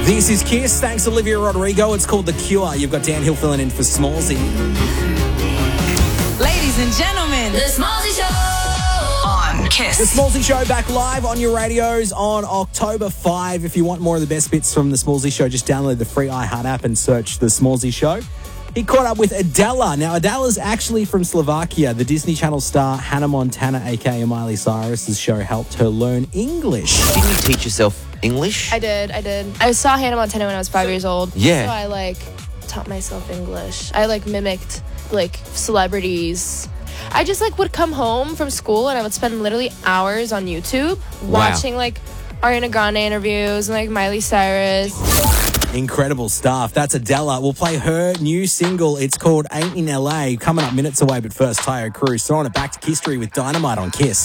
This is Kiss. Thanks, Olivia Rodrigo. It's called The Cure. You've got Dan Hill filling in for Smallsy. Ladies and gentlemen, The Smallsy Show on Kiss. The Smallsy Show back live on your radios on October 5. If you want more of the best bits from The Smallsy Show, just download the free iHeart app and search The Smallsy Show. He caught up with Adela. Now, Adela's actually from Slovakia. The Disney Channel star Hannah Montana, a.k.a. Miley Cyrus's show, helped her learn English. Didn't you teach yourself English? I did. I saw Hannah Montana when I was 5 years old. Yeah. So I taught myself English. I mimicked celebrities. I just would come home from school and I would spend literally hours on YouTube watching Ariana Grande interviews and Miley Cyrus. Incredible stuff. That's Adela. We'll play her new single. It's called Ain't in LA. Coming up minutes away, but first, Tayo Cruz throwing it back to history with Dynamite on Kiss.